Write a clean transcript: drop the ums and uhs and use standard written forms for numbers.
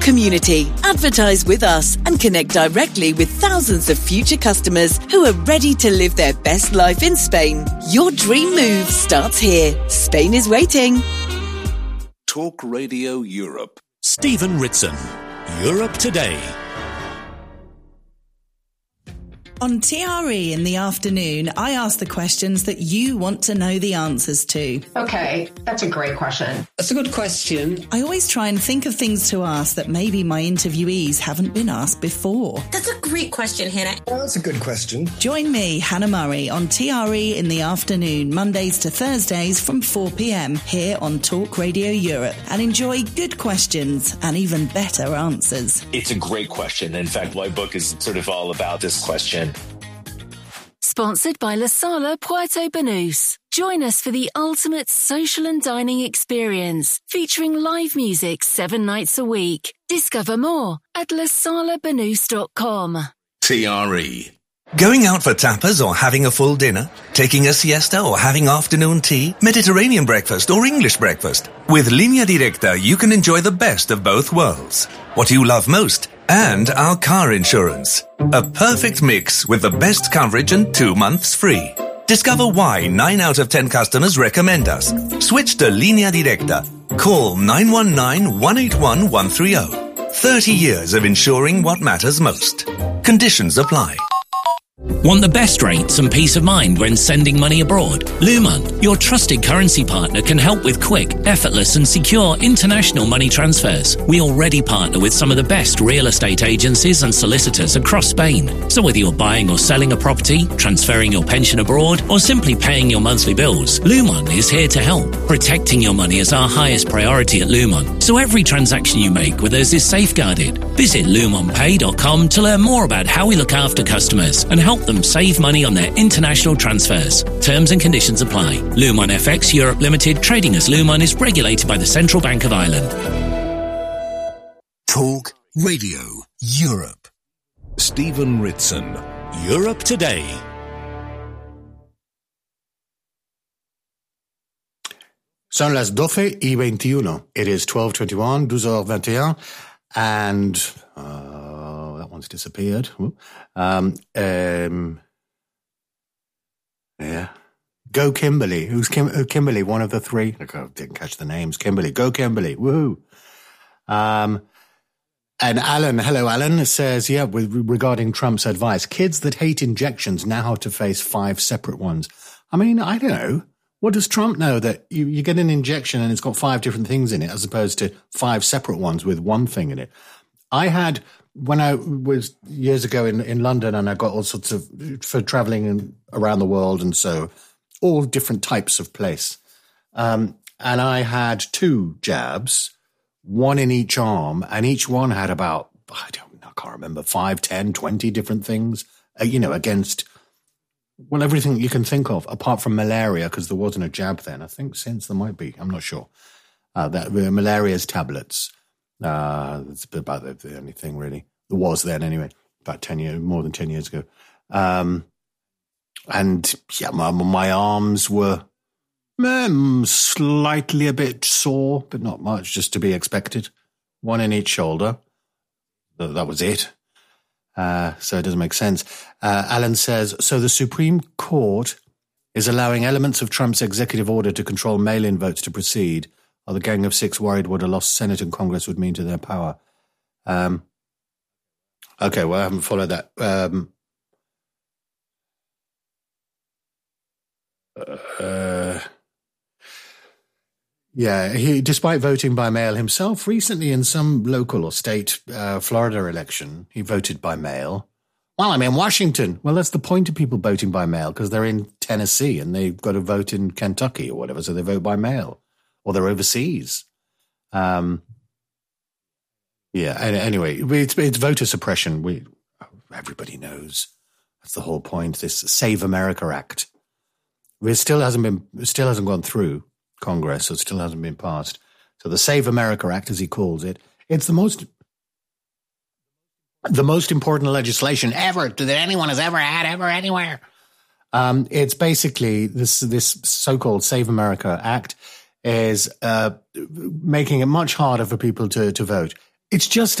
Community. Advertise with us and connect directly with thousands of future customers who are ready to live their best life in Spain. Your dream move starts here. Spain is waiting. Talk Radio Europe. Stephen Ritson, Europe Today. On TRE in the afternoon, I ask the questions that you want to know the answers to. Okay, that's a great question. That's a good question. I always try and think of things to ask that maybe my interviewees haven't been asked before. That's a great question, Hannah. Well, that's a good question. Join me, Hannah Murray, on TRE in the afternoon, Mondays to Thursdays from 4 p.m. here on Talk Radio Europe, and enjoy good questions and even better answers. It's a great question. In fact, my book is sort of all about this question. Sponsored by La Sala Puerto Banús. Join us for the ultimate social and dining experience, featuring live music 7 nights a week. Discover more at lasalabanús.com. TRE. Going out for tapas or having a full dinner? Taking a siesta or having afternoon tea? Mediterranean breakfast or English breakfast? With Línea Directa, you can enjoy the best of both worlds. What you love most and our car insurance. A perfect mix with the best coverage and 2 months free. Discover why 9 out of 10 customers recommend us. Switch to Línea Directa. Call 919-181-130. 30 years of insuring what matters most. Conditions apply. Want the best rates and peace of mind when sending money abroad? Luman, your trusted currency partner, can help with quick, effortless and secure international money transfers. We already partner with some of the best real estate agencies and solicitors across Spain. So whether you're buying or selling a property, transferring your pension abroad, or simply paying your monthly bills, Luman is here to help. Protecting your money is our highest priority at Luman, so every transaction you make with us is safeguarded. Visit lumonpay.com to learn more about how we look after customers and help them save money on their international transfers. Terms and conditions apply. Luman FX Europe Limited, trading as Luman, is regulated by the Central Bank of Ireland. Talk Radio Europe. Stephen Ritson, Europe Today. Son las 12:21. It is 12:21, 12h21, and that one's disappeared. Yeah. Go Kimberly. Who's Kimberly? One of the three. I didn't catch the names. Kimberly. Go Kimberly. Woohoo. And Alan, hello Alan, says, regarding Trump's advice, kids that hate injections now have to face 5 separate ones. I mean, I don't know. What does Trump know that you get an injection and it's got 5 different things in it as opposed to 5 separate ones with one thing in it? I had, when I was years ago in London, and I got all sorts of, for traveling around the world, and so all different types of place. And I had 2 jabs, one in each arm, and each one had about, I can't remember, 5, 10, 20 different things, against, well, everything you can think of, apart from malaria, because there wasn't a jab then. I think since there might be, I'm not sure. That malaria's tablets. That's about the only thing really. There was then anyway, about 10 years, more than 10 years ago. And yeah, my arms were slightly a bit sore, but not much, just to be expected. One in each shoulder. That was it. So it doesn't make sense. Alan says, so the Supreme Court is allowing elements of Trump's executive order to control mail-in votes to proceed. Are the Gang of Six worried what a lost Senate and Congress would mean to their power? Okay, well, I haven't followed that. He, despite voting by mail himself recently in some local or state Florida election, he voted by mail. Well, I'm in Washington. Well, that's the point of people voting by mail, because they're in Tennessee and they've got to vote in Kentucky or whatever, so they vote by mail. Or they're overseas. Anyway, it's voter suppression. Everybody knows. That's the whole point. This Save America Act. It still hasn't gone through Congress, so it still hasn't been passed. So the Save America Act, as he calls it, it's the most important legislation ever that anyone has ever had, ever, anywhere. It's basically this so-called Save America Act is making it much harder for people to vote. It's just